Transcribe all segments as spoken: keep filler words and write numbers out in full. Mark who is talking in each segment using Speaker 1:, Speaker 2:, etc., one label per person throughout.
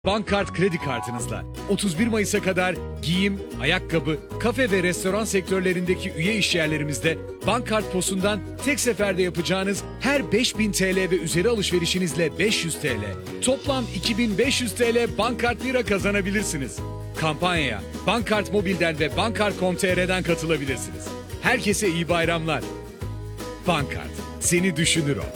Speaker 1: Bankart kredi kartınızla otuz bir Mayıs'a kadar giyim, ayakkabı, kafe ve restoran sektörlerindeki üye işyerlerimizde Bankart Pos'undan tek seferde yapacağınız her beş bin T L ve üzeri alışverişinizle beş yüz T L, toplam iki bin beş yüz T L Bankart Lira kazanabilirsiniz. Kampanyaya Bankart Mobil'den ve bankart nokta com nokta t r'den katılabilirsiniz. Herkese iyi bayramlar. Bankart, seni düşünür o.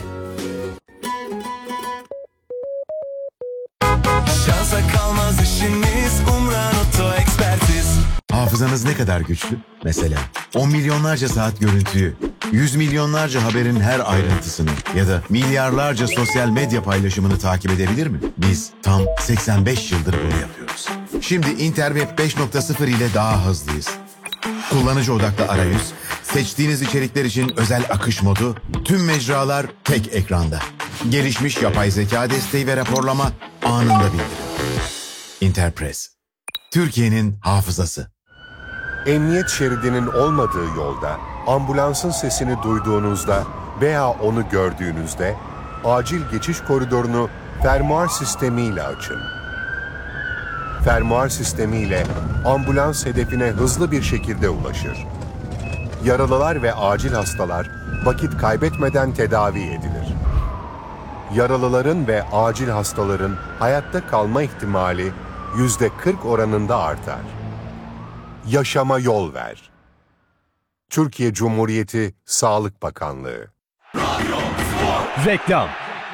Speaker 2: Şansa kalmaz işimiz, Umran Oto Ekspertiz.
Speaker 3: Hafızanız ne kadar güçlü? Mesela on milyonlarca saat görüntüyü, yüz milyonlarca haberin her ayrıntısını ya da milyarlarca sosyal medya paylaşımını takip edebilir mi? Biz tam seksen beş yıldır bunu yapıyoruz. Şimdi Interweb beş nokta sıfır ile daha hızlıyız. Kullanıcı odaklı arayüz, seçtiğiniz içerikler için özel akış modu, tüm mecralar tek ekranda. Gelişmiş yapay zeka desteği ve raporlama anında bildirim. Interpress, Türkiye'nin hafızası.
Speaker 4: Emniyet şeridinin olmadığı yolda, ambulansın sesini duyduğunuzda veya onu gördüğünüzde acil geçiş koridorunu fermuar sistemiyle açın. Fermuar sistemiyle ambulans hedefine hızlı bir şekilde ulaşır. Yaralılar ve acil hastalar vakit kaybetmeden tedavi edilir. Yaralıların ve acil hastaların hayatta kalma ihtimali yüzde kırk oranında artar. Yaşama yol ver. Türkiye Cumhuriyeti Sağlık Bakanlığı.
Speaker 5: Reklam.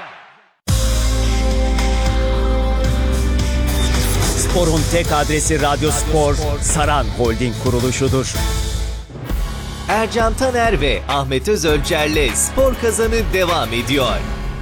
Speaker 5: Spor'un tek adresi Radyo Spor, Saran Holding kuruluşudur. Ercan Taner ve Ahmet Özölçer'le Spor Kazanı devam ediyor.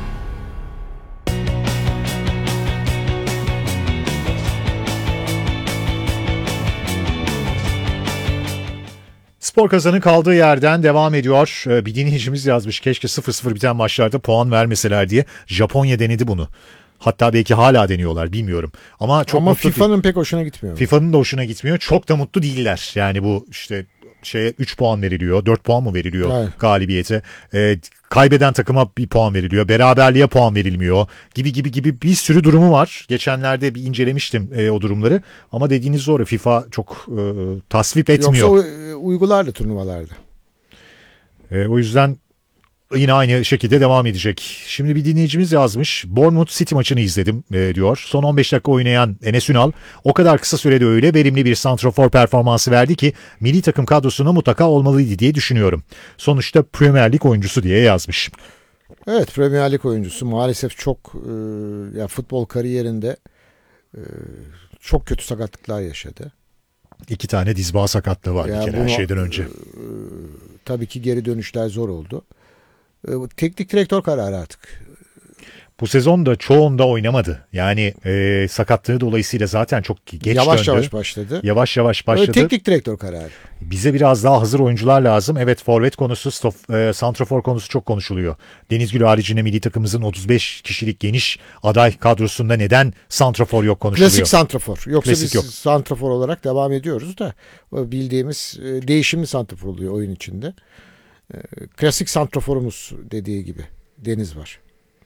Speaker 6: Spor Kazanı kaldığı yerden devam ediyor. Bir dinleyicimiz yazmış, keşke sıfır sıfır biten maçlarda puan vermeseler diye. Japonya denedi bunu. Hatta belki hala deniyorlar, bilmiyorum. Ama çok
Speaker 7: Ama
Speaker 6: mutlu
Speaker 7: FIFA'nın pek hoşuna gitmiyor.
Speaker 6: FIFA'nın da hoşuna gitmiyor. Çok da mutlu değiller. Yani bu işte şeye üç puan veriliyor. dört puan mı veriliyor
Speaker 7: evet. galibiyete?
Speaker 6: Ee, kaybeden takıma bir puan veriliyor. Beraberliğe puan verilmiyor. Gibi gibi gibi bir sürü durumu var. Geçenlerde bir incelemiştim e, o durumları. Ama dediğiniz doğru, FIFA çok e, tasvip etmiyor.
Speaker 7: Yoksa e, uygulardı turnuvalarda.
Speaker 6: E, o yüzden yine aynı şekilde devam edecek. Şimdi bir dinleyicimiz yazmış. Bournemouth City maçını izledim e, diyor. Son on beş dakika oynayan Enes Ünal o kadar kısa sürede öyle verimli bir santrafor performansı verdi ki milli takım kadrosuna mutlaka olmalıydı diye düşünüyorum. Sonuçta Premier Lig oyuncusu diye yazmış.
Speaker 7: Evet, Premier Lig oyuncusu maalesef çok e, ya futbol kariyerinde e, çok kötü sakatlıklar yaşadı.
Speaker 6: İki tane diz bağı sakatlığı var
Speaker 7: ya
Speaker 6: bir kere
Speaker 7: bunu,
Speaker 6: her şeyden önce.
Speaker 7: E, tabii ki geri dönüşler zor oldu. E, teknik direktör kararı artık.
Speaker 6: Bu sezon da çoğunda oynamadı. Yani e, sakatlığı dolayısıyla zaten çok geç
Speaker 7: yavaş
Speaker 6: döndü.
Speaker 7: Yavaş başladı.
Speaker 6: Yavaş yavaş başladı.
Speaker 7: Öyle teknik direktör kararı.
Speaker 6: Bize biraz daha hazır oyuncular lazım. Evet, forvet konusu, stof, e, santrafor konusu çok konuşuluyor. Denizgül haricinde milli takımımızın otuz beş kişilik geniş aday kadrosunda neden santrafor yok konuşuluyor.
Speaker 7: Klasik santrafor. Yoksa
Speaker 6: Klasik
Speaker 7: biz
Speaker 6: yok.
Speaker 7: santrafor olarak devam ediyoruz da bildiğimiz e, değişimli santrafor oluyor oyun içinde. E, klasik santraforumuz dediği gibi Deniz var.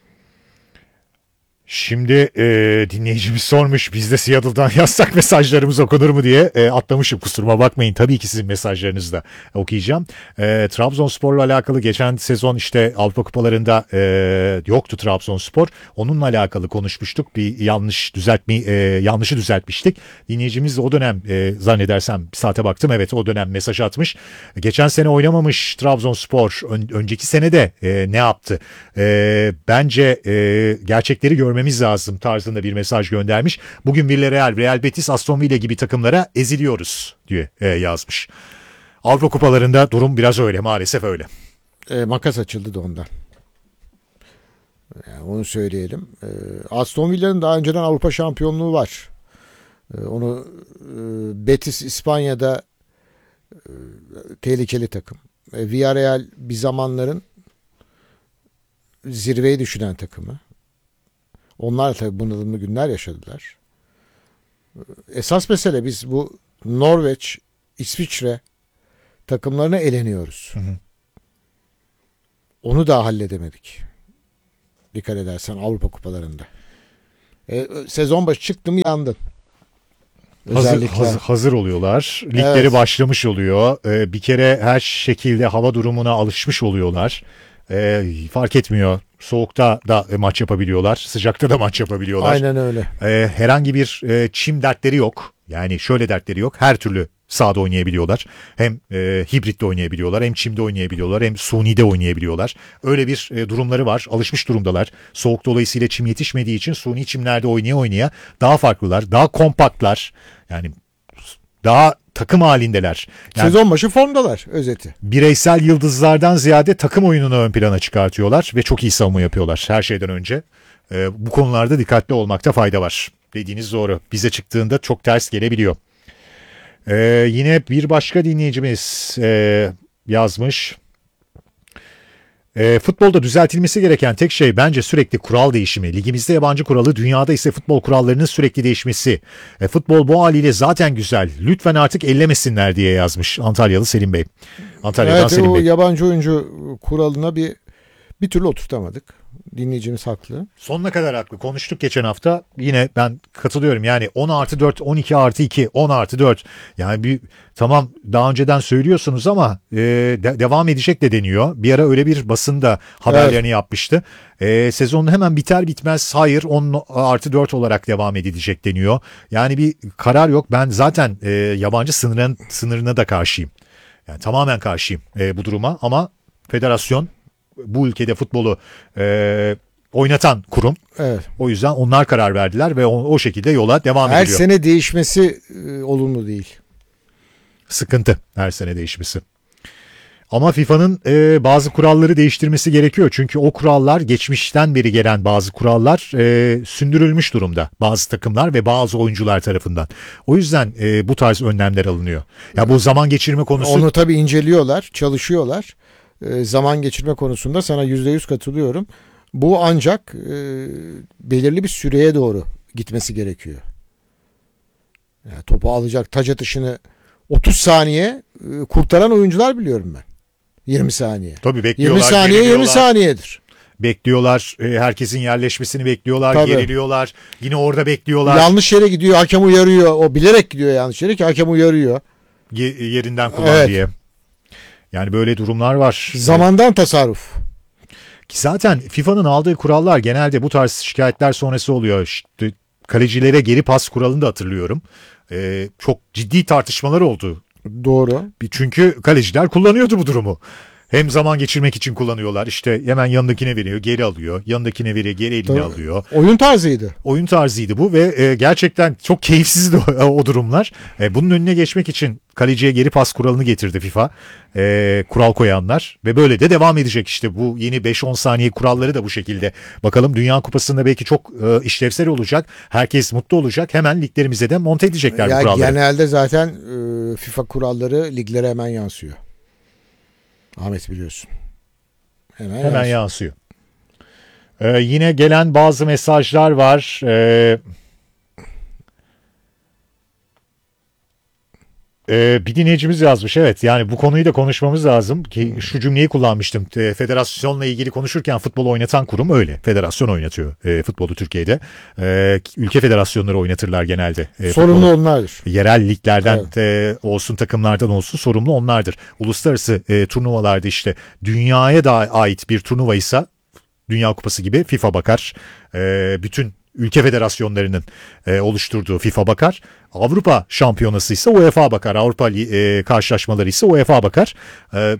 Speaker 6: Şimdi e, dinleyicimiz sormuş, biz de Seattle'dan yazsak mesajlarımız okunur mu diye e, atlamışım, kusuruma bakmayın. Tabii ki sizin mesajlarınızı da okuyacağım. E, Trabzonspor'la alakalı geçen sezon işte Avrupa Kupalarında e, yoktu Trabzonspor. Onunla alakalı konuşmuştuk. Bir yanlış düzeltme e, yanlışı düzeltmiştik. Dinleyicimiz de o dönem e, zannedersem bir saate baktım. Evet, o dönem mesaj atmış. Geçen sene oynamamış Trabzonspor. Ön, önceki sene de e, ne yaptı? E, bence e, gerçekleri görmemiz lazım tarzında bir mesaj göndermiş. Bugün Villarreal, Real Betis, Aston Villa gibi takımlara eziliyoruz diye e, yazmış. Avrupa Kupalarında durum biraz öyle, maalesef öyle.
Speaker 7: E, makas açıldı da ondan. Yani onu söyleyelim. E, Aston Villa'nın daha önceden Avrupa şampiyonluğu var. E, onu e, Betis İspanya'da e, tehlikeli takım. E, Villarreal bir zamanların zirveyi düşünen takımı. Onlar tabii bunalımlı günler yaşadılar. Esas mesele, biz bu Norveç, İsviçre takımlarına eleniyoruz. Hı hı. Onu da halledemedik. Dikkat edersen Avrupa kupalarında. E, sezon başı çıktı mı yandın.
Speaker 6: Hazır,
Speaker 7: Özellikle.
Speaker 6: hazır, hazır oluyorlar. Ligleri
Speaker 7: Evet.
Speaker 6: başlamış oluyor. Ee, bir kere her şekilde hava durumuna alışmış oluyorlar. Ee, fark etmiyor. Soğukta da e, maç yapabiliyorlar. Sıcakta da maç yapabiliyorlar.
Speaker 7: Aynen öyle.
Speaker 6: Ee, herhangi bir e, çim dertleri yok. Yani şöyle dertleri yok. Her türlü sahada oynayabiliyorlar. Hem e, hibritte oynayabiliyorlar, hem çimde oynayabiliyorlar, hem sunide oynayabiliyorlar. Öyle bir e, durumları var. Alışmış durumdalar. Soğuk dolayısıyla çim yetişmediği için suni çimlerde oynaya oynaya daha farklılar, daha kompaktlar. Yani daha takım halindeler. Yani
Speaker 7: Sezon başı formdalar özeti.
Speaker 6: bireysel yıldızlardan ziyade takım oyununu ön plana çıkartıyorlar ve çok iyi savunma yapıyorlar her şeyden önce. Ee, bu konularda dikkatli olmakta fayda var. Dediğiniz doğru. Bize çıktığında çok ters gelebiliyor. Ee, yine bir başka dinleyicimiz e, yazmış. E, futbolda düzeltilmesi gereken tek şey bence sürekli kural değişimi. Ligimizde yabancı kuralı, dünyada ise futbol kurallarının sürekli değişmesi. E, futbol bu haliyle zaten güzel. Lütfen artık ellemesinler diye yazmış Antalyalı Selim Bey. Antalya'dan
Speaker 7: Evet,
Speaker 6: Selim
Speaker 7: o
Speaker 6: Bey.
Speaker 7: yabancı oyuncu kuralına bir bir türlü oturtamadık. Dinleyicimiz haklı.
Speaker 6: Sonuna kadar haklı. Konuştuk geçen hafta. Yine ben katılıyorum. Yani on artı dört, on iki artı iki, on artı dört. Yani bir tamam daha önceden söylüyorsunuz ama e, de, devam edecek de deniyor. Bir ara öyle bir basında haberlerini
Speaker 7: Evet.
Speaker 6: yapmıştı. E, sezonun hemen biter bitmez hayır on artı dört olarak devam edilecek deniyor. Yani bir karar yok. Ben zaten e, yabancı sınırın, sınırına da karşıyım. Yani tamamen karşıyım e, bu duruma ama federasyon bu ülkede futbolu e, oynatan kurum.
Speaker 7: Evet.
Speaker 6: O yüzden onlar karar verdiler ve o, o şekilde yola devam
Speaker 7: Her
Speaker 6: ediliyor.
Speaker 7: sene değişmesi e, olumlu değil.
Speaker 6: Sıkıntı her sene değişmesi. Ama FIFA'nın e, bazı kuralları değiştirmesi gerekiyor. Çünkü o kurallar geçmişten beri gelen bazı kurallar e, sündürülmüş durumda. Bazı takımlar ve bazı oyuncular tarafından. O yüzden e, bu tarz önlemler alınıyor. Ya bu zaman geçirme konusu...
Speaker 7: Onu tabii inceliyorlar, çalışıyorlar. E, zaman geçirme konusunda sana yüzde yüz katılıyorum. Bu ancak e, belirli bir süreye doğru gitmesi gerekiyor. Yani topu alacak taç atışını otuz saniye e, kurtaran oyuncular biliyorum ben. yirmi saniye.
Speaker 6: Tabii bekliyorlar.
Speaker 7: yirmi saniye yirmi
Speaker 6: geriliyorlar.
Speaker 7: saniyedir.
Speaker 6: Bekliyorlar. e, Herkesin yerleşmesini bekliyorlar.
Speaker 7: Tabii.
Speaker 6: Geriliyorlar. Yine orada bekliyorlar.
Speaker 7: Yanlış yere gidiyor, hakem uyarıyor. O bilerek gidiyor yanlış yere ki hakem uyarıyor.
Speaker 6: Ye- yerinden kullan
Speaker 7: Evet.
Speaker 6: diye. Yani böyle durumlar var.
Speaker 7: Zamandan tasarruf.
Speaker 6: Ki zaten FIFA'nın aldığı kurallar genelde bu tarz şikayetler sonrası oluyor. İşte kalecilere geri pas kuralını da hatırlıyorum. Ee, çok ciddi tartışmalar oldu.
Speaker 7: Doğru.
Speaker 6: Bir- Çünkü kaleciler kullanıyordu bu durumu. Hem zaman geçirmek için kullanıyorlar. İşte hemen yanındakine veriyor, geri alıyor. Yanındakine veriyor, geri eline
Speaker 7: Tabii.
Speaker 6: alıyor.
Speaker 7: Oyun tarzıydı.
Speaker 6: Oyun tarzıydı bu ve e, gerçekten çok keyifsizdi o, o durumlar. E, bunun önüne geçmek için kaleciye geri pas kuralını getirdi FIFA. E, kural koyanlar ve böyle de devam edecek işte bu yeni beş on saniye kuralları da bu şekilde. Bakalım Dünya Kupası'nda belki çok e, işlevsel olacak. Herkes mutlu olacak. Hemen liglerimize de monte edecekler
Speaker 7: Ya
Speaker 6: bu kuralları.
Speaker 7: genelde zaten e, FIFA kuralları liglere hemen yansıyor. Ahmet biliyorsun. Hemen,
Speaker 6: Hemen
Speaker 7: yansıyor.
Speaker 6: yansıyor. E, yine gelen bazı mesajlar var. E, Ee, bir dinleyicimiz yazmış, evet, yani bu konuyu da konuşmamız lazım ki şu cümleyi kullanmıştım. E, federasyonla ilgili konuşurken futbolu oynatan kurum öyle. Federasyon oynatıyor e, futbolu Türkiye'de. E, ülke federasyonları oynatırlar genelde. E,
Speaker 7: Sorumlu
Speaker 6: futbolu.
Speaker 7: onlardır.
Speaker 6: Yerel liglerden
Speaker 7: Evet.
Speaker 6: e, olsun takımlardan olsun sorumlu onlardır. Uluslararası e, turnuvalarda işte dünyaya da ait bir turnuvaysa Dünya Kupası gibi FIFA bakar. E, bütün ülke federasyonlarının e, oluşturduğu FIFA bakar. Avrupa şampiyonası ise UEFA bakar. Avrupa e, karşılaşmaları ise UEFA bakar. E,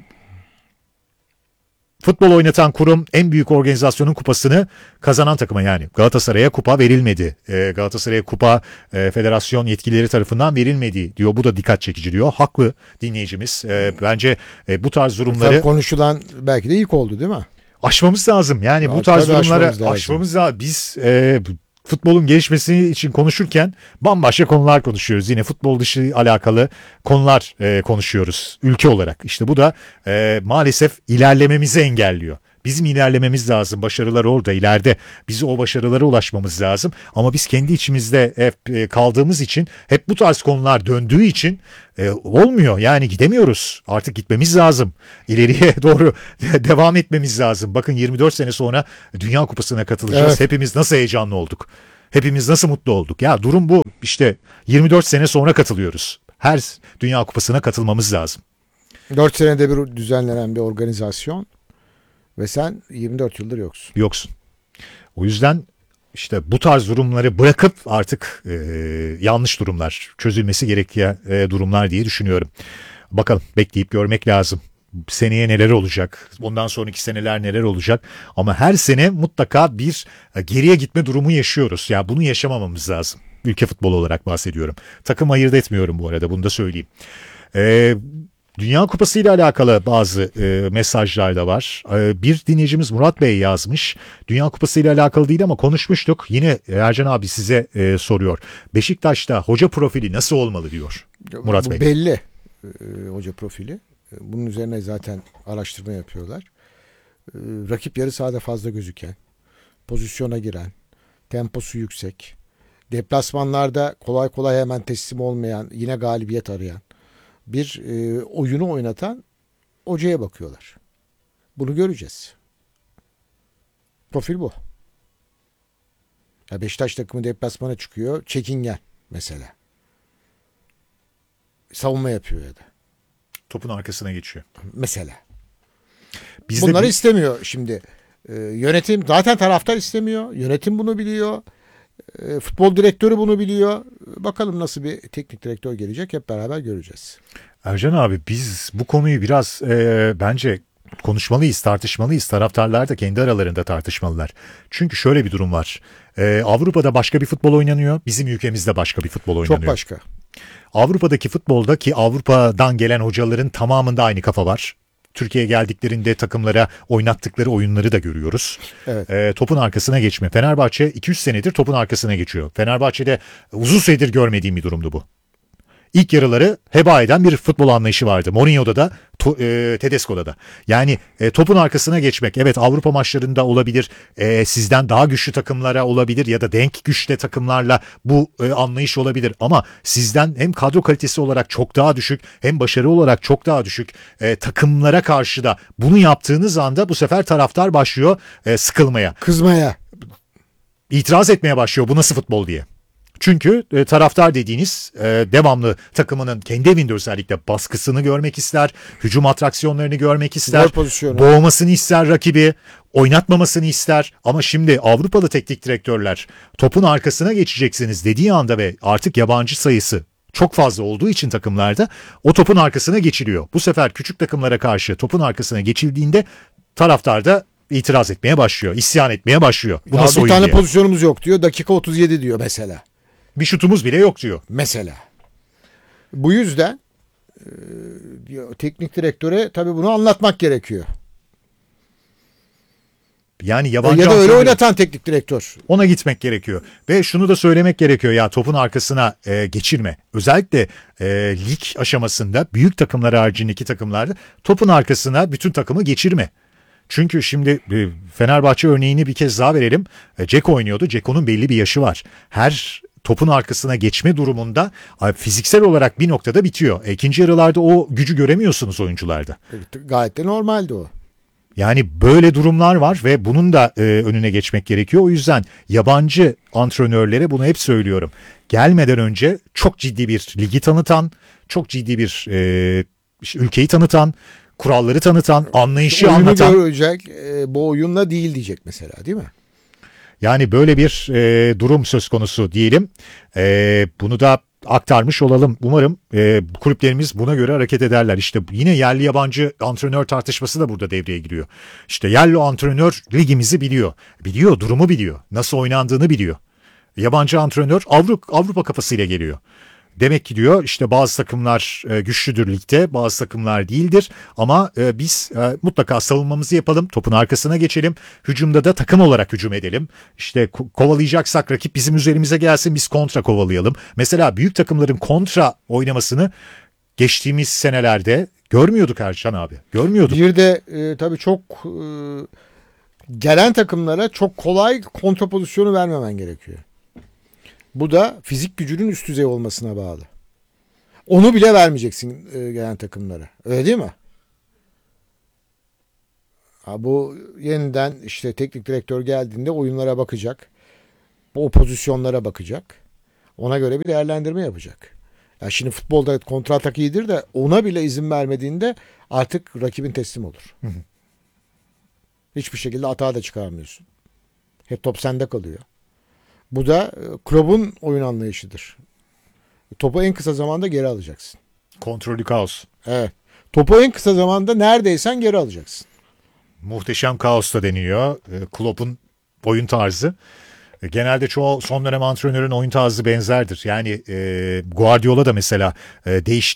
Speaker 6: futbol oynatan kurum en büyük organizasyonun kupasını kazanan takıma, yani Galatasaray'a kupa verilmedi. E, Galatasaray'a kupa e, federasyon yetkilileri tarafından verilmedi diyor. Bu da dikkat çekici diyor. Haklı dinleyicimiz. E, bence e, bu tarz durumları
Speaker 7: Tabii konuşulan belki de ilk oldu değil mi?
Speaker 6: aşmamız lazım. Yani bu
Speaker 7: Ya,
Speaker 6: tarz
Speaker 7: tabii
Speaker 6: durumları
Speaker 7: aşmamız lazım.
Speaker 6: aşmamız lazım. Biz e, futbolun gelişmesi için konuşurken bambaşka konular konuşuyoruz. Yine futbol dışı alakalı konular e, konuşuyoruz ülke olarak. İşte bu da e, maalesef ilerlememizi engelliyor. Bizim ilerlememiz lazım. Başarılar orada, ileride. Bizi o başarılara ulaşmamız lazım. Ama biz kendi içimizde hep e, kaldığımız için, hep bu tarz konular döndüğü için e, olmuyor. Yani gidemiyoruz. Artık gitmemiz lazım. İleriye doğru devam etmemiz lazım. Bakın yirmi dört sene sonra Dünya Kupası'na katılacağız.
Speaker 7: Evet.
Speaker 6: Hepimiz nasıl heyecanlı olduk. Hepimiz nasıl mutlu olduk. Ya durum bu. İşte yirmi dört sene sonra katılıyoruz. Her Dünya Kupası'na katılmamız lazım.
Speaker 7: dört senede bir düzenlenen bir organizasyon ve sen yirmi dört yıldır yoksun.
Speaker 6: Yoksun. O yüzden işte bu tarz durumları bırakıp artık e, yanlış durumlar, çözülmesi gereken e, durumlar diye düşünüyorum. Bakalım, bekleyip görmek lazım. Seneye neler olacak? Bundan sonraki seneler neler olacak? Ama her sene mutlaka bir e, geriye gitme durumu yaşıyoruz. Ya bunu yaşamamamız lazım. Ülke futbolu olarak bahsediyorum. Takım ayırt etmiyorum bu arada, bunu da söyleyeyim. Eee Dünya Kupası ile alakalı bazı e, mesajlar da var. E, bir dinleyicimiz Murat Bey yazmış. Dünya Kupası ile alakalı değil ama konuşmuştuk. Yine Ercan abi size e, soruyor. Beşiktaş'ta hoca profili nasıl olmalı diyor Murat
Speaker 7: Bu
Speaker 6: Bey.
Speaker 7: belli e, hoca profili. E, Bunun üzerine zaten araştırma yapıyorlar. E, rakip yarı sahada fazla gözüken, pozisyona giren, temposu yüksek, deplasmanlarda kolay kolay hemen teslim olmayan, yine galibiyet arayan bir e, oyunu oynatan hocaya bakıyorlar. Bunu göreceğiz. Profil bu. Ya Beşiktaş takımı deplasmana çıkıyor. Çekingen mesela. Savunma yapıyor ya da.
Speaker 6: Topun arkasına geçiyor.
Speaker 7: Mesela.
Speaker 6: Biz de
Speaker 7: Bunları
Speaker 6: bir-
Speaker 7: istemiyor şimdi. Ee, yönetim zaten taraftar istemiyor. Yönetim bunu biliyor. Ee, futbol direktörü bunu biliyor. Bakalım nasıl bir teknik direktör gelecek, hep beraber göreceğiz.
Speaker 6: Ercan abi, biz bu konuyu biraz e, bence konuşmalıyız, tartışmalıyız. Taraftarlar da kendi aralarında tartışmalılar. Çünkü şöyle bir durum var. E, Avrupa'da başka bir futbol oynanıyor. Bizim ülkemizde başka bir futbol oynanıyor.
Speaker 7: Çok başka.
Speaker 6: Avrupa'daki futbolda, ki Avrupa'dan gelen hocaların tamamında aynı kafa var. Türkiye'ye geldiklerinde takımlara oynattıkları oyunları da görüyoruz.
Speaker 7: Evet.
Speaker 6: E, topun arkasına geçme. Fenerbahçe iki üç senedir topun arkasına geçiyor. Fenerbahçe'de uzun süredir görmediğim bir durumdu bu. İlk yarıları heba eden bir futbol anlayışı vardı. Mourinho'da da to, e, Tedesco'da da. Yani e, topun arkasına geçmek, evet, Avrupa maçlarında olabilir, e, sizden daha güçlü takımlara olabilir ya da denk güçte takımlarla bu e, anlayış olabilir. Ama sizden hem kadro kalitesi olarak çok daha düşük, hem başarı olarak çok daha düşük e, takımlara karşı da bunu yaptığınız anda bu sefer taraftar başlıyor e, sıkılmaya.
Speaker 7: Kızmaya.
Speaker 6: İtiraz etmeye başlıyor, bu nasıl futbol diye. Çünkü e, taraftar dediğiniz e, devamlı takımının kendi evinde özellikle baskısını görmek ister, hücum atraksiyonlarını görmek ister,
Speaker 7: Gol pozisyonu.
Speaker 6: boğmasını ister rakibi, oynatmamasını ister. Ama şimdi Avrupalı teknik direktörler topun arkasına geçeceksiniz dediği anda ve artık yabancı sayısı çok fazla olduğu için takımlarda o topun arkasına geçiliyor. Bu sefer küçük takımlara karşı topun arkasına geçildiğinde taraftar da itiraz etmeye başlıyor, isyan etmeye başlıyor. Bu
Speaker 7: Ya
Speaker 6: nasıl
Speaker 7: bir
Speaker 6: oyun
Speaker 7: tane
Speaker 6: diye.
Speaker 7: pozisyonumuz yok diyor. Dakika otuz yedi diyor mesela.
Speaker 6: Bir şutumuz bile yok diyor.
Speaker 7: Mesela. Bu yüzden e, diyor, teknik direktöre tabii bunu anlatmak gerekiyor.
Speaker 6: Yani
Speaker 7: E,
Speaker 6: yabancı
Speaker 7: ya da öyle
Speaker 6: antrenör-
Speaker 7: oynatan teknik direktör.
Speaker 6: ona gitmek gerekiyor. Ve şunu da söylemek gerekiyor, ya topun arkasına e, geçirme. Özellikle e, lig aşamasında büyük takımlar haricindeki takımlarda topun arkasına bütün takımı geçirme. Çünkü şimdi e, Fenerbahçe örneğini bir kez daha verelim. E, Dzeko oynuyordu. Dzeko'nun belli bir yaşı var. Her topun arkasına geçme durumunda e, fiziksel olarak bir noktada bitiyor. E, ikinci yarılarda o gücü göremiyorsunuz oyuncularda.
Speaker 7: E, Gayet de normaldi o.
Speaker 6: Yani böyle durumlar var ve bunun da e, önüne geçmek gerekiyor. O yüzden yabancı antrenörlere bunu hep söylüyorum. Gelmeden önce çok ciddi bir ligi tanıtan, çok ciddi bir e, işte ülkeyi tanıtan, kuralları tanıtan, anlayışı
Speaker 7: Oyunu
Speaker 6: anlatan.
Speaker 7: görecek, e, bu oyunla değil diyecek mesela, değil mi?
Speaker 6: Yani böyle bir e, durum söz konusu diyelim. E, bunu da aktarmış olalım. Umarım e, kulüplerimiz buna göre hareket ederler. İşte yine yerli yabancı antrenör tartışması da burada devreye giriyor. İşte yerli antrenör ligimizi biliyor. Biliyor, durumu biliyor. Nasıl oynandığını biliyor. Yabancı antrenör Avrupa, Avrupa kafasıyla geliyor. Demek ki diyor işte bazı takımlar e, güçlüdür ligde, bazı takımlar değildir. Ama e, biz e, mutlaka savunmamızı yapalım, topun arkasına geçelim. Hücumda da takım olarak hücum edelim. İşte ko- kovalayacaksak rakip bizim üzerimize gelsin, biz kontra kovalayalım. Mesela büyük takımların kontra oynamasını geçtiğimiz senelerde görmüyorduk Ercan abi. Görmüyorduk.
Speaker 7: Bir de e, tabii çok e, gelen takımlara çok kolay kontra pozisyonu vermemen gerekiyor. Bu da fizik gücünün üst düzey olmasına bağlı. Onu bile vermeyeceksin e, gelen takımlara. Öyle değil mi? Ha, bu yeniden işte teknik direktör geldiğinde oyunlara bakacak. O pozisyonlara bakacak. Ona göre bir değerlendirme yapacak. Ya şimdi futbolda kontratak iyidir de ona bile izin vermediğinde artık rakibin teslim olur.
Speaker 6: Hı hı.
Speaker 7: Hiçbir şekilde hata da çıkarmıyorsun. Hep top sende kalıyor. Bu da e, Klopp'un oyun anlayışıdır. Topu en kısa zamanda geri alacaksın.
Speaker 6: Kontrollü kaos.
Speaker 7: Evet. Topu en kısa zamanda neredeysen geri alacaksın.
Speaker 6: Muhteşem kaos da deniyor. E, Klopp'un oyun tarzı. E, Genelde çoğu son dönem antrenörün oyun tarzı benzerdir. Yani e, Guardiola da mesela e, değiş